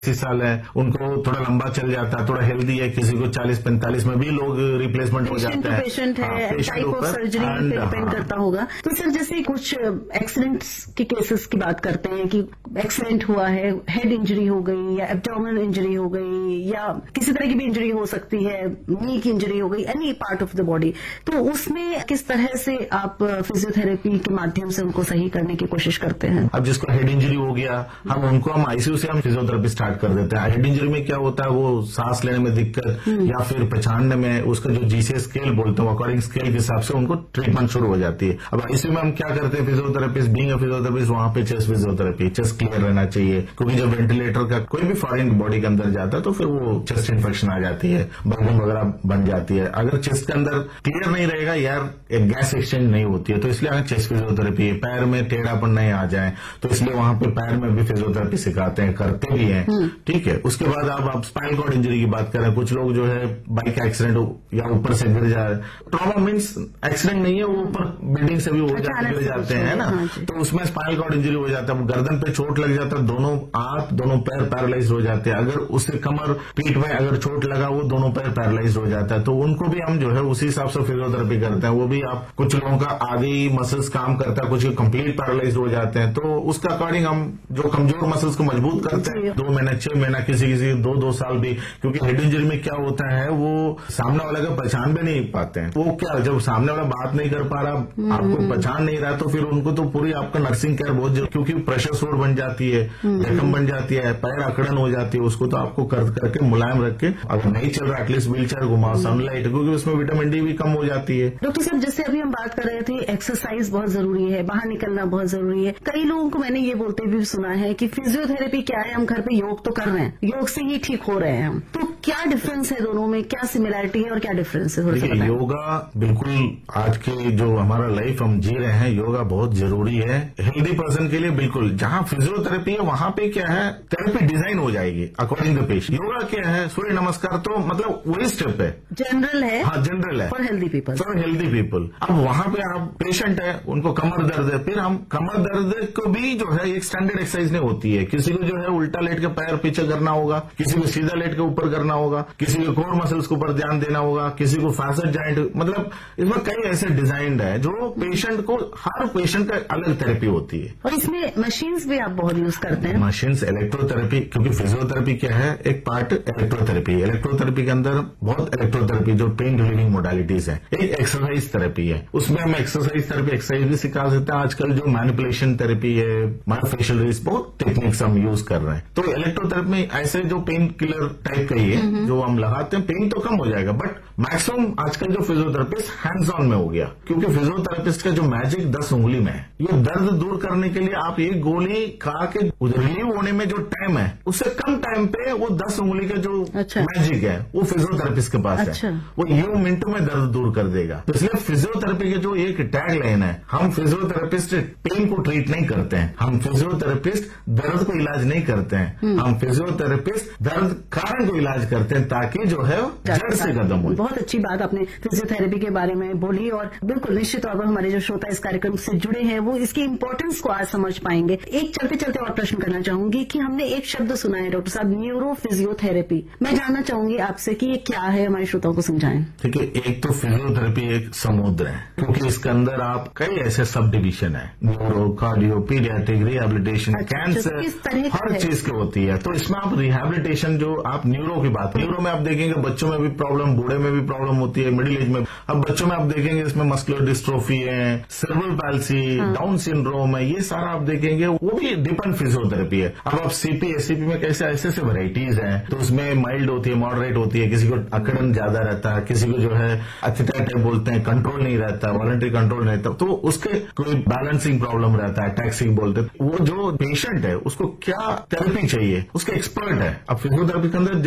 80 साल है, उनको थोड़ा लंबा चल जाता है, थोड़ा हेल्दी है, किसी को 40-45 में भी लोग रिप्लेसमेंट हो जाते हैं। पेशेंट है, टाइप ऑफ सर्जरी पे डिपेंड करता होगा। तो सर जैसे कुछ एक्सीडेंट्स के केसेस की बात करते हैं कि एक्सीडेंट हुआ है, हेड इंजरी हो गई या एब्डोमिनल इंजरी हो गई या किसी तरह की भी इंजरी हो सकती है, नी की इंजरी हो गई, any part of the body, तो उसमें किस तरह से आप फिजियोथेरेपी के माध्यम से उनको सही करने की कोशिश करते हैं? अब जिसको हेड इंजरी हो गया, हम आईसीयू से हम फिजियोथेरेपी स्टार्ट कर देते हैं। हेड इंजरी में क्या होता है, वो सांस लेने में दिक्कत या फिर पहचानने में, उसका जो जीसीएस स्केल बोलते हैं अकॉर्डिंग स्केल के हिसाब से उनको ट्रीटमेंट शुरू हो जाती है। अब आईसीयू में हम क्या करते हैं, फिजियोथेरेपिस्ट बीइंग अ फिजियोथेरेपिस्ट वहां पे चेस्ट फिजियोथेरेपी, चेस्ट क्लियर रहना चाहिए, क्योंकि जब वेंटिलेटर का कोई भी फॉरेन बॉडी के अंदर जाता है तो फिर वो चेस्ट इन्फेक्शन आ जाती है, बलगम वगैरह बन जाती है। अगर चेस्ट के अंदर क्लियर नहीं रहेगा यार, एक गैस एक्सचेंज नहीं होती है, तो इसलिए अगर चेस्ट फिजियोथेरेपी है, पैर में टेढ़ापन नहीं आ जाए तो इसलिए वहां पे पैर में भी फिजियोथेरेपी सिखाते हैं, करते भी हैं। ठीक है, उसके बाद आप स्पाइनल कॉर्ड इंजरी की बात करें, कुछ लोग जो है बाइक एक्सीडेंट या ऊपर से गिर जा रहे, ट्रॉमा मीन्स एक्सीडेंट नहीं है, वो ऊपर बिल्डिंग से भी हो जाते गिर जाते हैं ना, तो उसमें स्पाइनल कॉर्ड इंजरी हो जाता है, गर्दन पे चोट लग जाता है, दोनों हाथ दोनों पैर पैरालाइज हो जाते हैं। अगर उससे कमर पीठ में अगर चोट लगा, वो दोनों पैर पैरालाइज हो जाता है, तो उनको भी हम जो है उसी हिसाब से फिजियोथेरेपी करते हैं। वो भी आप कुछ लोगों का आगे ही मसल्स काम करता है, कुछ कंप्लीट पैरालाइज हो जाते हैं, तो उसका अकॉर्डिंग हम जो कमजोर मसल्स को मजबूत करते हैं, 2 महीने 6 महीना, किसी 2 साल भी, क्योंकि हेड इंजरी में क्या होता है, वो सामने वाले का पहचान भी नहीं पाते हैं। वो क्या, जब सामने वाला बात नहीं कर पा रहा, आपको पहचान नहीं रहा, तो फिर उनको तो पूरी आपका नर्सिंग केयर बहुत जरूरी, क्योंकि प्रेशर सोर बन जाती है, जख्म बन जाती है, पैर अकड़न हो जाती है, उसको तो आपको करके मुलायम रख के, अगर नहीं चल रहा एटलीस्ट व्हील चेयर घुमाओ, सनलाइट, क्योंकि उसमें विटामिन डी भी कम हो जाती है। डॉक्टर साहब जैसे अभी हम बात कर रहे थे, एक्सरसाइज बहुत जरूरी है, बाहर निकलना बहुत जरूरी है। कई लोगों को मैंने ये बोलते भी सुना है कि फिजियोथेरेपी क्या है, हम घर पे योग तो कर रहे हैं, योग से ही ठीक हो रहे हैं हम, तो क्या डिफरेंस है दोनों में, क्या सिमिलैरिटी है और क्या डिफरेंस है? देखिए, योगा बिल्कुल आज के जो हमारा लाइफ हम जी रहे हैं, योगा बहुत जरूरी है हेल्दी पर्सन के लिए। बिल्कुल, जहां फिजियोथेरेपी है वहां पे क्या है, थेरेपी डिजाइन हो जाएगी अकॉर्डिंग टू पेशेंट। योगा क्या है, सूर्य नमस्कार तो मतलब वही स्टेप है, जनरल है। हाँ, जनरल है for healthy people, for healthy people. अब वहां पे आप पेशेंट है, उनको कमर दर्द है, फिर हम कमर दर्द को भी जो है एक स्टैंडर्ड एक्सरसाइज नहीं होती है। किसी को जो है उल्टा लेट के पैर पीछे करना होगा, किसी को सीधा लेट के ऊपर करना होगा, किसी को कोर मसल्स के ऊपर ध्यान देना होगा, किसी को फैसेट जॉइंट, मतलब इसमें कई ऐसे डिजाइन है जो पेशेंट को, हर पेशेंट का अलग थेरेपी होती है। और इसमें मशीन्स भी आप बहुत यूज करते हैं? मशीन्स, इलेक्ट्रोथेरेपी, क्योंकि फिजियोथेरेपी क्या है, एक पार्ट इलेक्ट्रोथेरेपी। इलेक्ट्रोथेरेपी के अंदर बहुत इलेक्ट्रोथेरेपी जो पेन रिलीविंग मोडालिटीज है, एक एक्सरसाइज थेरेपी है, उसमें हम एक्सरसाइज थेरेपी, एक्सरसाइज भी सिखा सकते हैं। आजकल जो मैनिपुलेशन थेरेपी है, मायोफेशियल रिलीज, बहुत टेक्निक्स हम यूज कर रहे हैं। तो इलेक्ट्रोथेरेपी में ऐसे जो पेन किलर टाइप का ही है, जो हम लगाते हैं, पेन तो कम हो जाएगा, बट मैक्सिमम आजकल जो फिजियोथेरेपिस्ट हैंड्स ऑन में हो गया, क्योंकि फिजियोथेरेपिस्ट का जो मैजिक 10 उंगली में है। ये दर्द दूर करने के लिए आप एक गोली खा के रिलीव होने में जो टाइम है, उससे कम टाइम पे वो 10 उंगली का जो मैजिक है वो फिजियोथेरेपिस्ट के पास है, वो यूं मिनटों में दर्द दूर कर देगा। तो इसलिए फिजियोथेरेपी के जो एक टैग लाइन है, हम फिजियोथेरेपिस्ट पेन को ट्रीट नहीं करते हैं, हम फिजियोथेरेपिस्ट दर्द को इलाज नहीं करते हैं, हम फिजियोथेरेपिस्ट दर्द कारण को इलाज करते हैं, ताकि जो है जड़ से खत्म हो। बहुत अच्छी बात आपने फिजियोथेरेपी के बारे में बोली, और बिल्कुल निश्चित तौर पर हमारे जो श्रोता इस कार्यक्रम से जुड़े हैं वो इसकी इंपॉर्टेंस को आज समझ पाएंगे। एक चलते चलते और प्रश्न करना चाहूंगी कि हमने एक शब्द सुना है डॉक्टर साहब, न्यूरो फिजियोथेरेपी। मैं जानना चाहूंगी आपसे कि ये क्या है, हमारे श्रोताओं को समझाएं। देखिए, एक तो फिजियोथेरेपी एक समुद्र है, क्योंकि इसके अंदर आप कई ऐसे सब डिविजन है, neuro, cardio, paediatric, rehabilitation, cancer, हर चीज की होती है। तो इसमें आप रिहेबिलिटेशन, जो आप न्यूरो की बात, न्यूरो में आप देखेंगे बच्चों में भी प्रॉब्लम, बूढ़े में भी प्रॉब्लम होती है, मिडिल एज में। अब बच्चों में आप देखेंगे इसमें मस्कुलर डिस्ट्रोफी है, सेरेब्रल पैल्सी, डाउन सिंड्रोम है, ये सारा आप देखेंगे, वो भी डिपेंड फिजियोथेरेपी है। अब आप सीपी, एसीपी में कैसे ऐसे वैरायटीज हैं, तो उसमें माइल्ड होती है, मॉडरेट होती है, किसी को अकड़न ज्यादा रहता है, किसी को जो है अथिता टाइप बोलते हैं, कंट्रोल नहीं रहता, वॉलंटरी कंट्रोल नहीं रहता, तो उसके कोई बैलेंसिंग प्रॉब्लम रहता है, टैक्सिंग बोलते हैं। वो जो पेशेंट है उसको क्या थेरेपी चाहिए, उसके एक्सपर्ट है। अब फिजियोथेरेपी के अंदर जैसे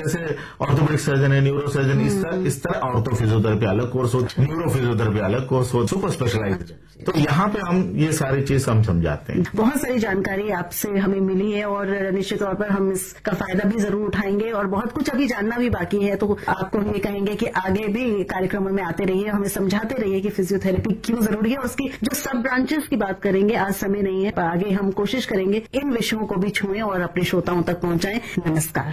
ऑर्थोपेडिक सर्जन है, न्यूरो सर्जन, इस तरह ऑर्थो फिजियोथेरेपी अलग कोर्स हो, न्यूरो फिजियोथेरेपी अलग कोर्स हो, सुपर स्पेशलाइज्ड। तो यहाँ पे हम ये सारी चीज हम समझाते हैं। बहुत सारी जानकारी आपसे हमें मिली है और निश्चित तौर पर हम इसका फायदा भी जरूर उठाएंगे और बहुत कुछ अभी जानना भी बाकी है। तो आपको हम ये कहेंगे कि आगे भी कार्यक्रमों में आते रहिए, हमें समझाते रहिए कि फिजियोथेरेपी क्यों जरूरी है और उसकी जो सब ब्रांचेस की बात करेंगे, आज समय नहीं है, आगे हम कोशिश करेंगे इन विषयों को भी छुएं और अपने श्रोताओं तक पहुंचाएं। नमस्कार।